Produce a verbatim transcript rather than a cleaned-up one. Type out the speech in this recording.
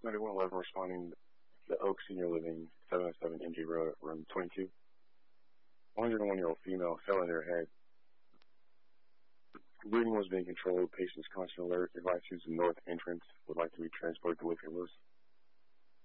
ninety-one eleven responding to Oak Senior Living, seven oh seven M G Road, room twenty-two. one hundred one year old female fell in her head. Bleeding was being controlled. Patients constant alert. Advised to use the north entrance. Would like to be transported to Wicked Lewis.